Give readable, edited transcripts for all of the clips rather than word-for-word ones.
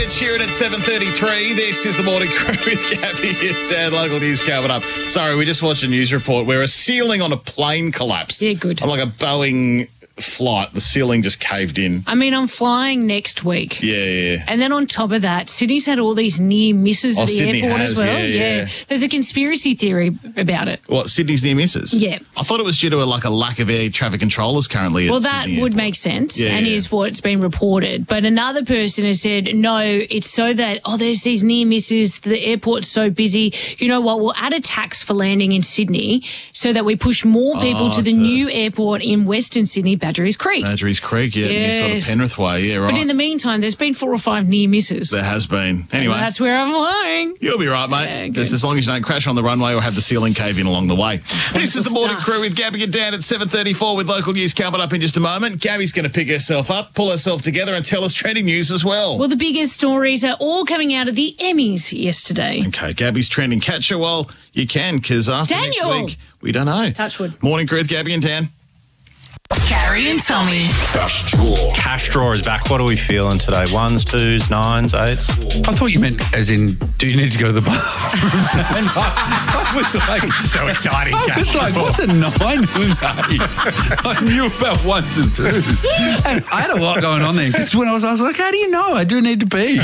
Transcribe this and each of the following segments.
Ed Sheeran at 7:33. This is the Morning Crew with Gabby and Dan. Local news coming up. Sorry, we just watched a news report where a ceiling on a plane collapsed. Yeah, good. On like a Boeing flight, the ceiling just caved in. I mean, I'm flying next week. Yeah. And then on top of that, Sydney's had all these near misses at the Sydney airport has, as well. yeah. There's a conspiracy theory about it. What, Sydney's near misses? Yeah. I thought it was due to a lack of air traffic controllers currently. Well, at that Sydney would Airport. make sense Yeah. is what's been reported. But another person has said, no, it's so that, there's these near misses, the airport's so busy. You know what, we'll add a tax for landing in Sydney so that we push more people to the new airport in Western Sydney, Badgerys Creek. Badgerys Creek, near sort of Yes. Penrith Way, yeah, right. But in the meantime, there's been 4 or 5 near misses. There has been. Anyway. And that's where I'm flying. You'll be right, mate. Yeah, Just as long as you don't crash on the runway or have the ceiling cave in along the way. This is the Morning stuff. Crew with Gabby and Dan at 7:34 with local news coming up in just a moment. Gabby's going to pick herself up, pull herself together and tell us trending news as well. Well, the biggest stories are all coming out of the Emmys yesterday. Okay, Gabby's trending. Catch her while you can, because after Daniel! next week, we don't know. Touchwood. Morning Crew with Gabby and Dan. Carrie and Tommy. Cash drawer is back. What are we feeling today? 1s, 2s, 9s, 8s? I thought you meant as in, do you need to go to the bathroom? And I was like, So exciting. I was like, what's a 9 and an 8? I knew about 1s and 2s. And I had a lot going on there. Because when I was like, how do you know? I do need to pee.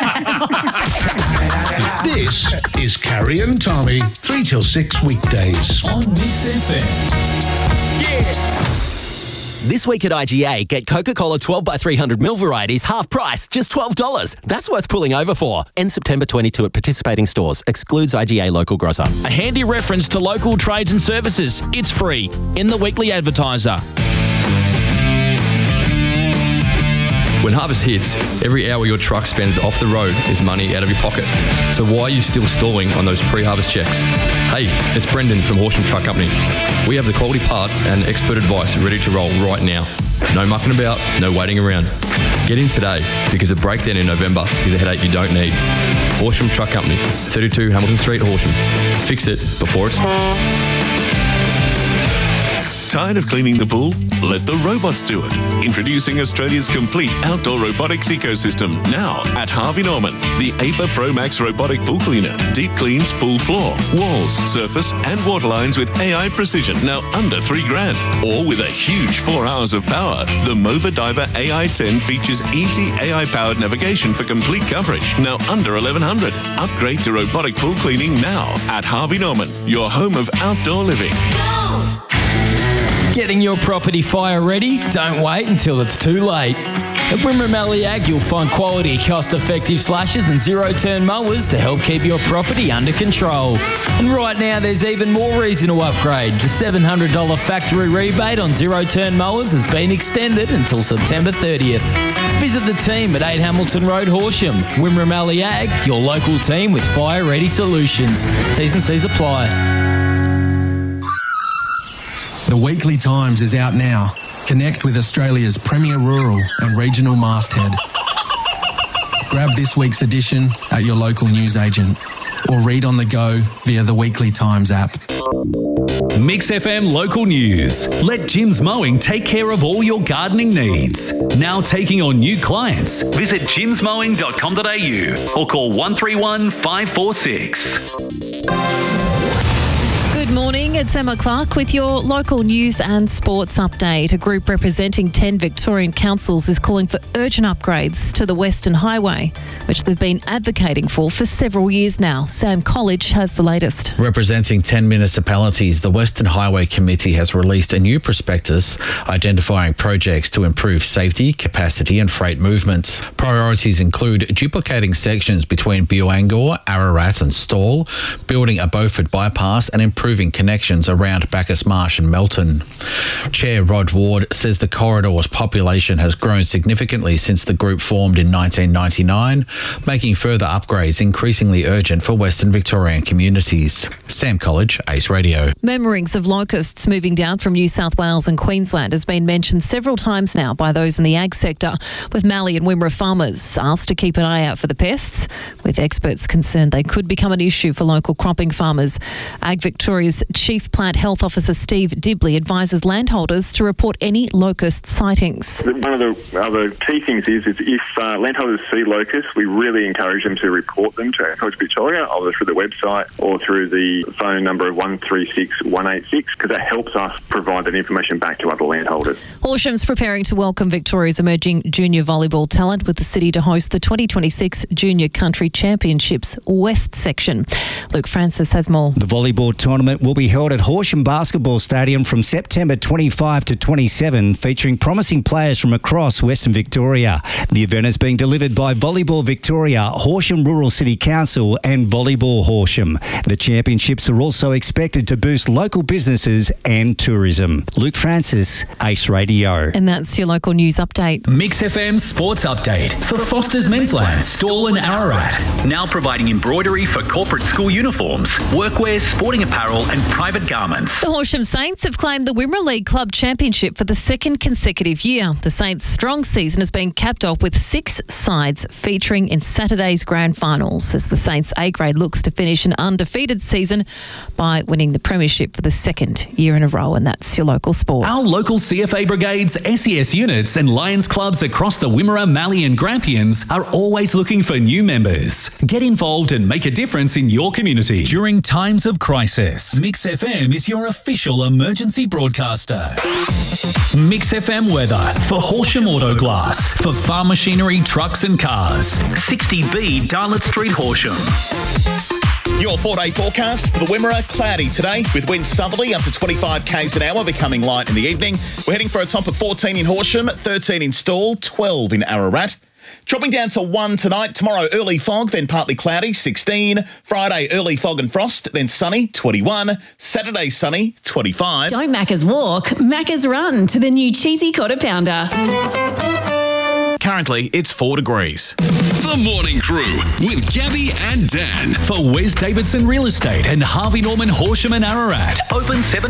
This is Carrie and Tommy, 3 till 6 weekdays. On Mix FM. This week at IGA, get Coca-Cola 12 by 300 ml varieties half price, just $12. That's worth pulling over for. End September 22 at participating stores. Excludes IGA local grocer. A handy reference to local trades and services. It's free in the Weekly Advertiser. When harvest hits, every hour your truck spends off the road is money out of your pocket. So why are you still stalling on those pre-harvest checks? Hey, it's Brendan from Horsham Truck Company. We have the quality parts and expert advice ready to roll right now. No mucking about, no waiting around. Get in today because a breakdown in November is a headache you don't need. Horsham Truck Company, 32 Hamilton Street, Horsham. Fix it before it's... Tired of cleaning the pool? Let the robots do it. Introducing Australia's complete outdoor robotics ecosystem now at Harvey Norman. The APA Pro Max robotic pool cleaner. Deep cleans pool floor, walls, surface and water lines with AI precision. Now under $3,000. Or with a huge 4 hours of power. The Mova Diver AI10 features easy AI-powered navigation for complete coverage. Now under $1,100. Upgrade to robotic pool cleaning now at Harvey Norman. Your home of outdoor living. Getting your property fire ready? Don't wait until it's too late. At Wimmera Mallee Ag, you'll find quality, cost-effective slashes and zero-turn mowers to help keep your property under control. And right now, there's even more reason to upgrade. The $700 factory rebate on zero-turn mowers has been extended until September 30th. Visit the team at 8 Hamilton Road, Horsham. Wimmera Mallee Ag, your local team with fire-ready solutions. T's and C's apply. The Weekly Times is out now. Connect with Australia's premier rural and regional masthead. Grab this week's edition at your local newsagent or read on the go via the Weekly Times app. Mix FM local news. Let Jim's Mowing take care of all your gardening needs. Now taking on new clients. Visit jimsmowing.com.au or call 131 546. Good morning, it's Emma Clark with your local news and sports update. A group representing 10 Victorian councils is calling for urgent upgrades to the Western Highway, which they've been advocating for several years now. Sam College has the latest. Representing 10 municipalities, the Western Highway Committee has released a new prospectus identifying projects to improve safety, capacity and freight movements. Priorities include duplicating sections between Buangor, Ararat and Stawell, building a Beaufort bypass and improving connections around Bacchus Marsh and Melton. Chair Rod Ward says the corridor's population has grown significantly since the group formed in 1999, making further upgrades increasingly urgent for Western Victorian communities. Sam College, Ace Radio. Murmurings of locusts moving down from New South Wales and Queensland has been mentioned several times now by those in the ag sector, with Mallee and Wimmera farmers asked to keep an eye out for the pests, with experts concerned they could become an issue for local cropping farmers. Ag Victoria Victoria's Chief Plant Health Officer Steve Dibley advises landholders to report any locust sightings. One of the other key things is if landholders see locusts, we really encourage them to report them to Agriculture Victoria, either through the website or through the phone number of 136 186, because that helps us provide that information back to other landholders. Horsham's preparing to welcome Victoria's emerging junior volleyball talent, with the city to host the 2026 Junior Country Championships West section. Luke Francis has more. The volleyball tournament will be held at Horsham Basketball Stadium from September 25 to 27, featuring promising players from across Western Victoria. The event is being delivered by Volleyball Victoria, Horsham Rural City Council and Volleyball Horsham. The championships are also expected to boost local businesses and tourism. Luke Francis, Ace Radio. And that's your local news update. Mix FM Sports Update for Foster's Mensland, Stawell and Ararat. Now providing embroidery for corporate school uniforms, workwear, sporting apparel and private garments. The Horsham Saints have claimed the Wimmera League Club Championship for the second consecutive year. The Saints' strong season has been capped off with 6 sides featuring in Saturday's grand finals, as the Saints A-grade looks to finish an undefeated season by winning the premiership for the second year in a row. And that's your local sport. Our local CFA brigades, SES units and Lions clubs across the Wimmera, Mallee and Grampians are always looking for new members. Get involved and make a difference in your community. During times of crisis, Mix FM is your official emergency broadcaster. Mix FM weather for Horsham Auto Glass, for farm machinery, trucks and cars. 60B Darlot Street, Horsham. Your 4-day forecast for the Wimmera: cloudy today with winds southerly up to 25 k's an hour, becoming light in the evening. We're heading for a top of 14 in Horsham, 13 in Stawell, 12 in Ararat. Dropping down to 1 tonight. Tomorrow, early fog, then partly cloudy, 16. Friday, early fog and frost, then sunny, 21. Saturday, sunny, 25. Don't Macca's walk, Macca's run to the new cheesy quarter pounder. Currently, it's 4 degrees. The Morning Crew with Gabby and Dan for Wes Davidson Real Estate and Harvey Norman Horsham and Ararat. Open 7